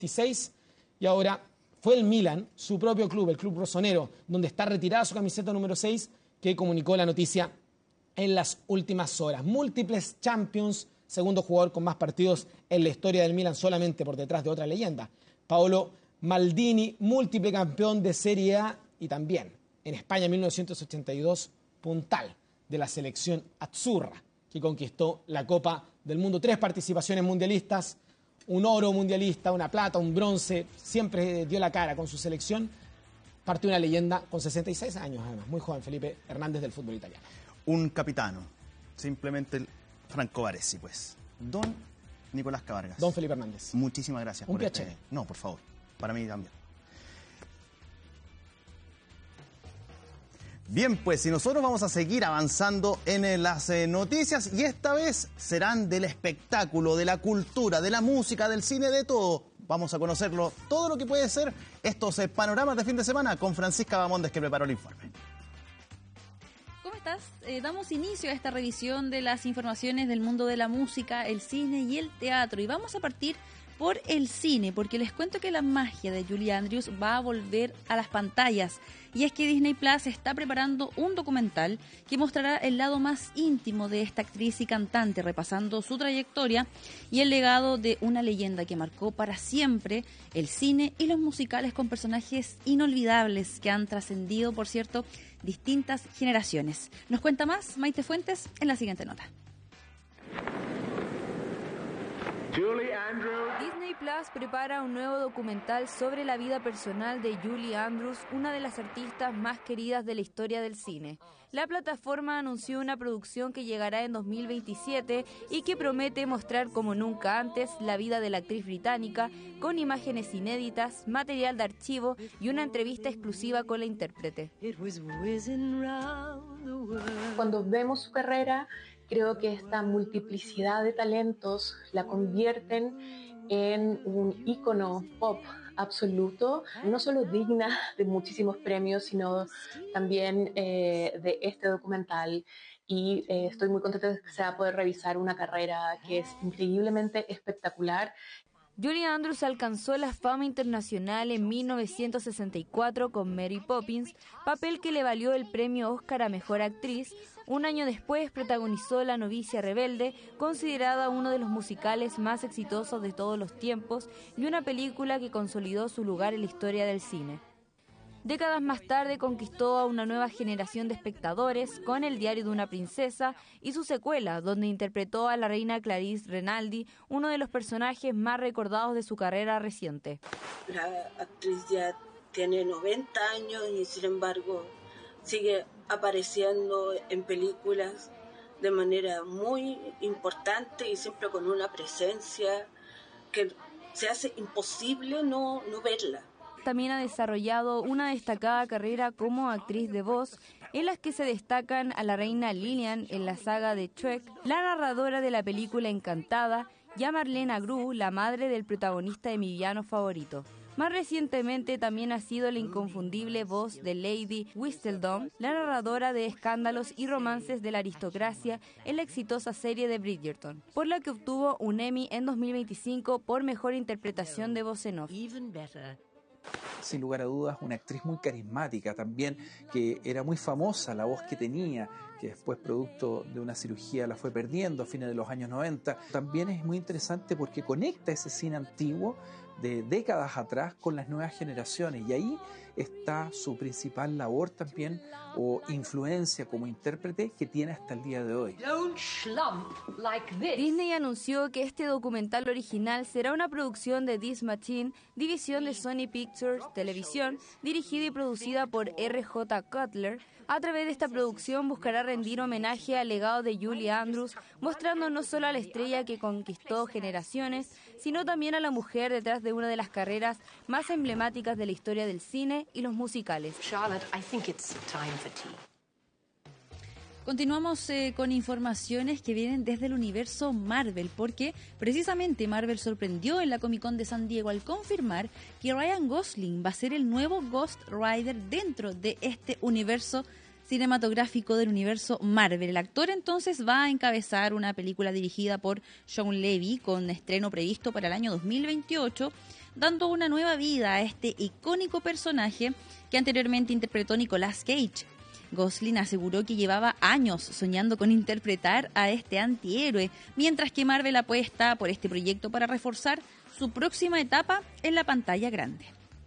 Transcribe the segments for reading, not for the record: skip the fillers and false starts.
26 y ahora fue el Milan, su propio club, el club rosonero, donde está retirada su camiseta número 6, que comunicó la noticia en las últimas horas. Múltiples Champions, segundo jugador con más partidos en la historia del Milan, solamente por detrás de otra leyenda, Paolo Maldini, múltiple campeón de Serie A y también en España en 1982, puntal de la selección azzurra, que conquistó la Copa del Mundo. 3 participaciones mundialistas, un oro mundialista, una plata, un bronce, siempre dio la cara con su selección. Partió una leyenda con 66 años, además, muy joven, Felipe Hernández del fútbol italiano. Un capitano, simplemente el Franco Baresi, pues. Don Nicolás Cavargas. Don Felipe Hernández. Muchísimas gracias un por piacere. No, por favor, para mí también. Bien, pues, y nosotros vamos a seguir avanzando en las noticias, y esta vez serán del espectáculo, de la cultura, de la música, del cine, de todo. Vamos a conocerlo, todo lo que puede ser estos panoramas de fin de semana con Francisca Bamondes, que preparó el informe. ¿Cómo estás? Damos inicio a esta revisión de las informaciones del mundo de la música, el cine y el teatro, y vamos a partir por el cine, porque les cuento que la magia de Julie Andrews va a volver a las pantallas. Y es que Disney Plus está preparando un documental que mostrará el lado más íntimo de esta actriz y cantante, repasando su trayectoria y el legado de una leyenda que marcó para siempre el cine y los musicales, con personajes inolvidables que han trascendido, por cierto, distintas generaciones. Nos cuenta más Maite Fuentes en la siguiente nota. Disney Plus prepara un nuevo documental sobre la vida personal de Julie Andrews, una de las artistas más queridas de la historia del cine. La plataforma anunció una producción que llegará en 2027 y que promete mostrar como nunca antes la vida de la actriz británica, con imágenes inéditas, material de archivo y una entrevista exclusiva con la intérprete. Cuando vemos su carrera, creo que esta multiplicidad de talentos la convierten en un ícono pop absoluto, no solo digna de muchísimos premios, sino también de este documental. Y estoy muy contenta de que se va a poder revisar una carrera que es increíblemente espectacular. Julie Andrews alcanzó la fama internacional en 1964 con Mary Poppins, papel que le valió el premio Oscar a Mejor Actriz. Un año después protagonizó La novicia rebelde, considerada uno de los musicales más exitosos de todos los tiempos y una película que consolidó su lugar en la historia del cine. Décadas más tarde conquistó a una nueva generación de espectadores con El diario de una princesa y su secuela, donde interpretó a la reina Clarice Rinaldi, uno de los personajes más recordados de su carrera reciente. La actriz ya tiene 90 años y sin embargo sigue apareciendo en películas de manera muy importante y siempre con una presencia que se hace imposible no verla. También ha desarrollado una destacada carrera como actriz de voz, en las que se destacan a la reina Lilian en la saga de Shrek, la narradora de la película Encantada, y a Marlene Agrú, la madre del protagonista de mi villano favorito. Más recientemente también ha sido la inconfundible voz de Lady Whistledown, la narradora de escándalos y romances de la aristocracia en la exitosa serie de Bridgerton, por la que obtuvo un Emmy en 2025 por mejor interpretación de voz en off. Sin lugar a dudas, una actriz muy carismática también, que era muy famosa la voz que tenía, que después, producto de una cirugía, la fue perdiendo a fines de los años 90. También es muy interesante porque conecta ese cine antiguo de décadas atrás con las nuevas generaciones, y ahí está su principal labor también, o influencia como intérprete, que tiene hasta el día de hoy. Disney anunció que este documental original será una producción de This Machine, división de Sony Pictures Televisión, dirigida y producida por R.J. Cutler. A través de esta producción buscará rendir homenaje al legado de Julie Andrews, mostrando no solo a la estrella que conquistó generaciones, sino también a la mujer detrás de una de las carreras más emblemáticas de la historia del cine y los musicales. Charlotte, I think it's time for tea. Continuamos con informaciones que vienen desde el universo Marvel, porque precisamente Marvel sorprendió en la Comic Con de San Diego al confirmar que Ryan Gosling va a ser el nuevo Ghost Rider dentro de este universo cinematográfico del universo Marvel. El actor entonces va a encabezar una película dirigida por Shawn Levy, con estreno previsto para el año 2028, dando una nueva vida a este icónico personaje que anteriormente interpretó Nicolas Cage. Gosling aseguró que llevaba años soñando con interpretar a este antihéroe, mientras que Marvel apuesta por este proyecto para reforzar su próxima etapa en la pantalla grande.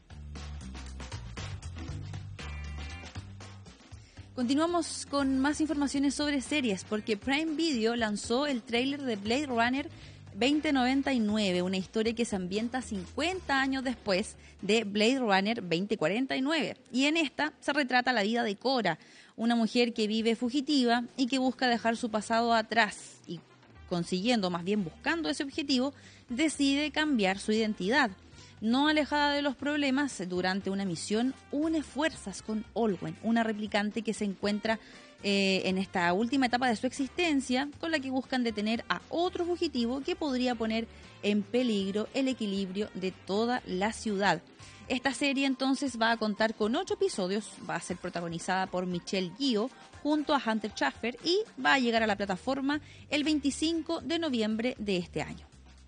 Continuamos con más informaciones sobre series, porque Prime Video lanzó el tráiler de Blade Runner 2099, una historia que se ambienta 50 años después de Blade Runner 2049. Y en esta se retrata la vida de Cora, una mujer que vive fugitiva y que busca dejar su pasado atrás y, consiguiendo, más bien buscando ese objetivo, decide cambiar su identidad. No alejada de los problemas, durante una misión une fuerzas con Olwen, una replicante que se encuentra en esta última etapa de su existencia, con la que buscan detener a otro fugitivo que podría poner en peligro el equilibrio de toda la ciudad. Esta serie entonces va a contar con 8 episodios, va a ser protagonizada por Michelle Yeoh junto a Hunter Schafer y va a llegar a la plataforma el 25 de noviembre de este año.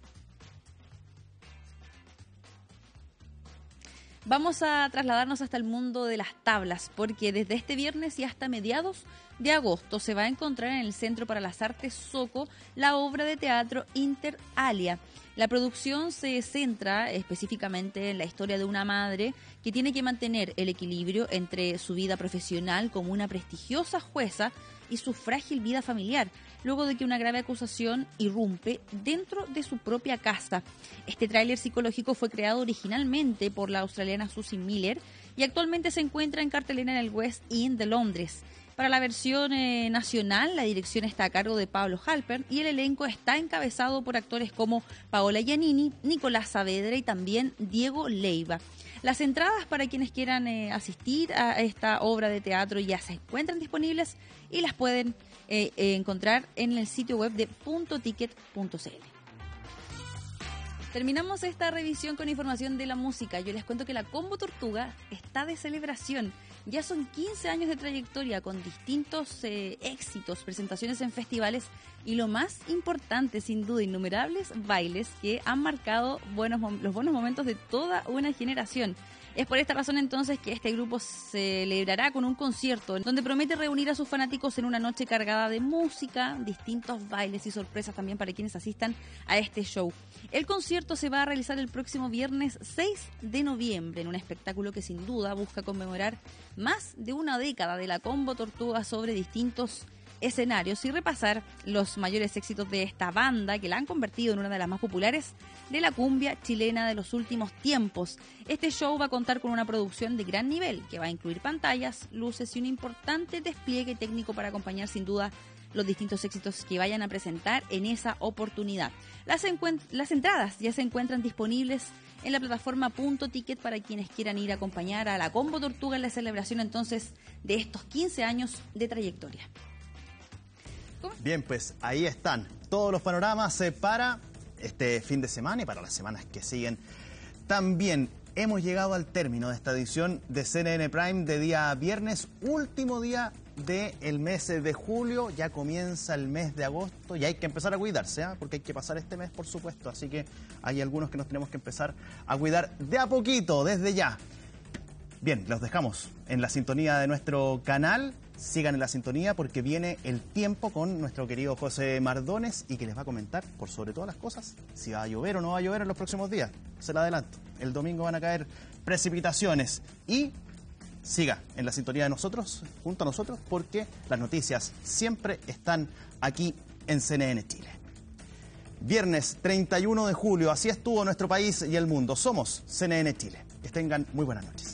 Vamos a trasladarnos hasta el mundo de las tablas, porque desde este viernes y hasta mediados de agosto se va a encontrar en el Centro para las Artes Soco la obra de teatro Inter Alia. La producción se centra específicamente en la historia de una madre que tiene que mantener el equilibrio entre su vida profesional como una prestigiosa jueza y su frágil vida familiar, luego de que una grave acusación irrumpe dentro de su propia casa. Este tráiler psicológico fue creado originalmente por la australiana Susie Miller y actualmente se encuentra en cartelera en el West End de Londres. Para la versión nacional, la dirección está a cargo de Pablo Halpern y el elenco está encabezado por actores como Paola Giannini, Nicolás Saavedra y también Diego Leiva. Las entradas para quienes quieran asistir a esta obra de teatro ya se encuentran disponibles y las pueden encontrar en el sitio web de puntoticket.cl. Terminamos esta revisión con información de la música. Yo les cuento que la Combo Tortuga está de celebración. Ya son 15 años de trayectoria con distintos éxitos, presentaciones en festivales y lo más importante, sin duda, innumerables bailes que han marcado los buenos momentos de toda una generación. Es por esta razón entonces que este grupo celebrará con un concierto donde promete reunir a sus fanáticos en una noche cargada de música, distintos bailes y sorpresas también para quienes asistan a este show. El concierto se va a realizar el próximo viernes 6 de noviembre en un espectáculo que sin duda busca conmemorar más de una década de la Combo Tortuga sobre distintos escenarios y repasar los mayores éxitos de esta banda que la han convertido en una de las más populares de la cumbia chilena de los últimos tiempos. Este show va a contar con una producción de gran nivel que va a incluir pantallas, luces y un importante despliegue técnico para acompañar sin duda los distintos éxitos que vayan a presentar en esa oportunidad. Las entradas ya se encuentran disponibles en la plataforma Puntoticket para quienes quieran ir a acompañar a la Combo Tortuga en la celebración entonces de estos 15 años de trayectoria. Bien, pues ahí están todos los panoramas para este fin de semana y para las semanas que siguen. También hemos llegado al término de esta edición de CNN Prime de día viernes, último día del mes de julio. Ya comienza el mes de agosto y hay que empezar a cuidarse, porque hay que pasar este mes, por supuesto. Así que hay algunos que nos tenemos que empezar a cuidar de a poquito, desde ya. Bien, los dejamos en la sintonía de nuestro canal. Sigan en la sintonía porque viene el tiempo con nuestro querido José Mardones y que les va a comentar, por sobre todas las cosas, si va a llover o no va a llover en los próximos días. Se lo adelanto. El domingo van a caer precipitaciones y siga en la sintonía de nosotros, junto a nosotros, porque las noticias siempre están aquí en CNN Chile. Viernes 31 de julio, así estuvo nuestro país y el mundo. Somos CNN Chile. Que tengan muy buenas noches.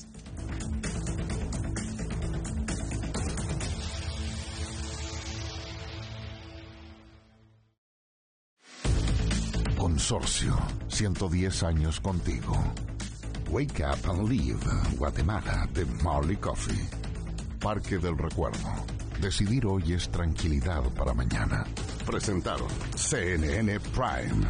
Consorcio, 110 años contigo. Wake Up and Live, Guatemala, de Marley Coffee. Parque del Recuerdo. Decidir hoy es tranquilidad para mañana. Presentaron CNN Prime.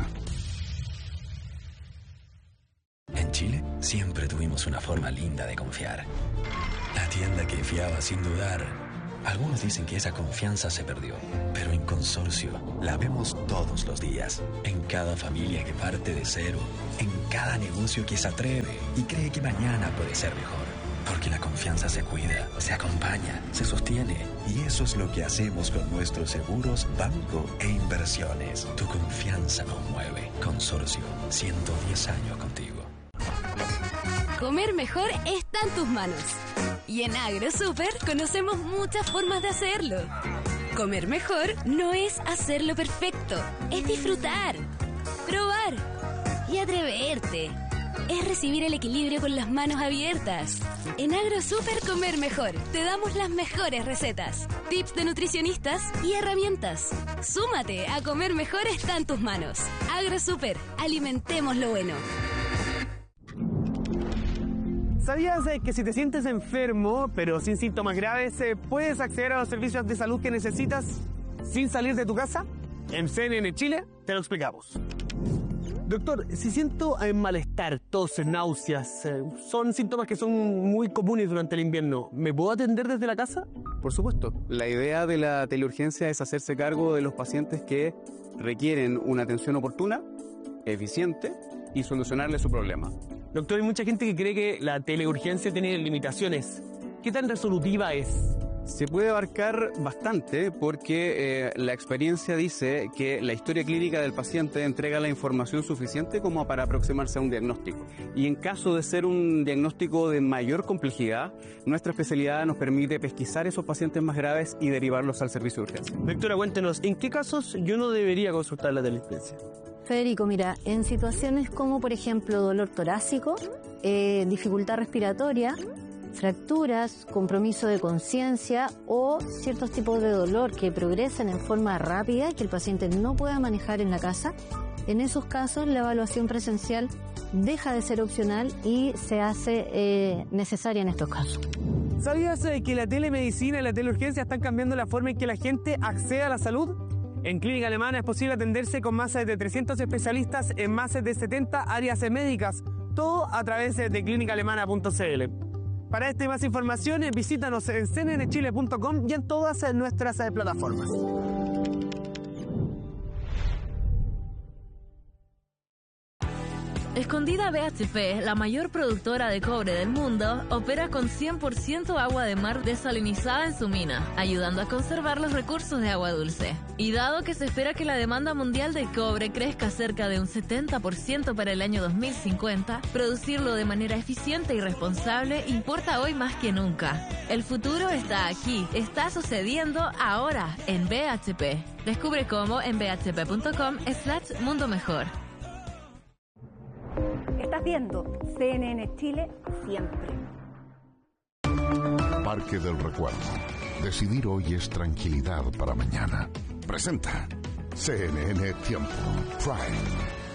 En Chile siempre tuvimos una forma linda de confiar. La tienda que fiaba sin dudar Algunos dicen que esa confianza se perdió, pero en Consorcio la vemos todos los días. En cada familia que parte de cero, en cada negocio que se atreve y cree que mañana puede ser mejor. Porque la confianza se cuida, se acompaña, se sostiene. Y eso es lo que hacemos con nuestros seguros, banco e inversiones. Tu confianza nos mueve. Consorcio, 110 años contigo. Comer mejor está en tus manos. Y en AgroSuper conocemos muchas formas de hacerlo. Comer mejor no es hacerlo perfecto, es disfrutar, probar y atreverte. Es recibir el equilibrio con las manos abiertas. En AgroSuper Comer Mejor te damos las mejores recetas, tips de nutricionistas y herramientas. Súmate a Comer Mejor está en tus manos. AgroSuper, alimentemos lo bueno. ¿Sabías que si te sientes enfermo, pero sin síntomas graves, puedes acceder a los servicios de salud que necesitas sin salir de tu casa? En CNN Chile te lo explicamos. Doctor, si siento malestar, tos, náuseas, son síntomas que son muy comunes durante el invierno, ¿me puedo atender desde la casa? Por supuesto. La idea de la teleurgencia es hacerse cargo de los pacientes que requieren una atención oportuna, eficiente y solucionarle su problema. Doctor, hay mucha gente que cree que la teleurgencia tiene limitaciones. ¿Qué tan resolutiva es? Se puede abarcar bastante porque la experiencia dice que la historia clínica del paciente entrega la información suficiente como para aproximarse a un diagnóstico. Y en caso de ser un diagnóstico de mayor complejidad, nuestra especialidad nos permite pesquisar esos pacientes más graves y derivarlos al servicio de urgencia. Doctora, cuéntenos, ¿en qué casos yo no debería consultar la teleurgencia? Federico, mira, en situaciones como por ejemplo dolor torácico, dificultad respiratoria, fracturas, compromiso de conciencia o ciertos tipos de dolor que progresan en forma rápida y que el paciente no pueda manejar en la casa, en esos casos la evaluación presencial deja de ser opcional y se hace necesaria en estos casos. ¿Sabías que la telemedicina y la teleurgencia están cambiando la forma en que la gente accede a la salud? En Clínica Alemana es posible atenderse con más de 300 especialistas en más de 70 áreas médicas, todo a través de clinicaalemana.cl. Para esta y más información, visítanos en cnnchile.com y en todas nuestras plataformas. Escondida BHP, la mayor productora de cobre del mundo, opera con 100% agua de mar desalinizada en su mina, ayudando a conservar los recursos de agua dulce. Y dado que se espera que la demanda mundial de cobre crezca cerca de un 70% para el año 2050, producirlo de manera eficiente y responsable importa hoy más que nunca. El futuro está aquí, está sucediendo ahora en BHP. Descubre cómo en bhp.com/mundo mejor. Estás viendo CNN Chile siempre. Parque del Recuerdo. Decidir hoy es tranquilidad para mañana. Presenta CNN Tiempo Prime.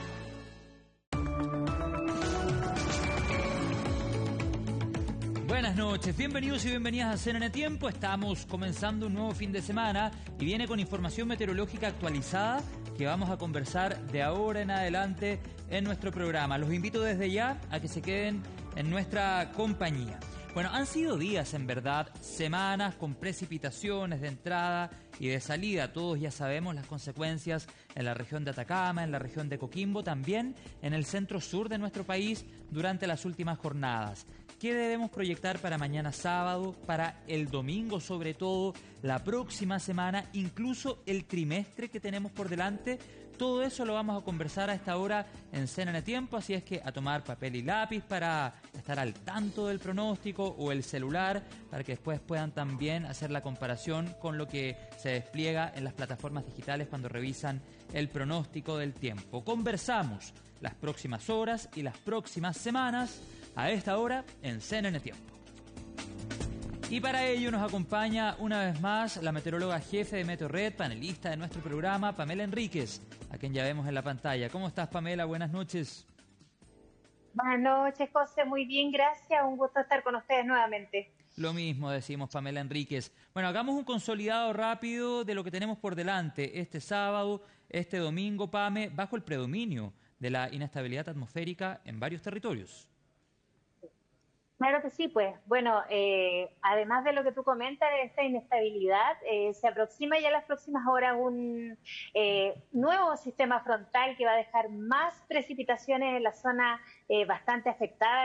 Buenas noches, bienvenidos y bienvenidas a CNN Tiempo. Estamos comenzando un nuevo fin de semana y viene con información meteorológica actualizada que vamos a conversar de ahora en adelante en nuestro programa. Los invito desde ya a que se queden en nuestra compañía. Bueno, han sido días, en verdad, semanas con precipitaciones de entrada y de salida. Todos ya sabemos las consecuencias en la región de Atacama, en la región de Coquimbo, también en el centro sur de nuestro país durante las últimas jornadas. ¿Qué debemos proyectar para mañana sábado, para el domingo sobre todo, la próxima semana, incluso el trimestre que tenemos por delante? Todo eso lo vamos a conversar a esta hora en CNN Tiempo, así es que a tomar papel y lápiz para estar al tanto del pronóstico o el celular para que después puedan también hacer la comparación con lo que se despliega en las plataformas digitales cuando revisan el pronóstico del tiempo. Conversamos las próximas horas y las próximas semanas a esta hora en CNN Tiempo. Y para ello nos acompaña una vez más la meteoróloga jefe de Meteorred, panelista de nuestro programa, Pamela Enríquez, a quien ya vemos en la pantalla. ¿Cómo estás, Pamela? Buenas noches. Buenas noches, José. Muy bien, gracias. Un gusto estar con ustedes nuevamente. Lo mismo decimos, Pamela Enríquez. Bueno, hagamos un consolidado rápido de lo que tenemos por delante este sábado, este domingo, Pame, bajo el predominio de la inestabilidad atmosférica en varios territorios. Claro que sí, pues. Bueno, además de lo que tú comentas de esta inestabilidad, se aproxima ya en las próximas horas un nuevo sistema frontal que va a dejar más precipitaciones en la zona bastante afectada.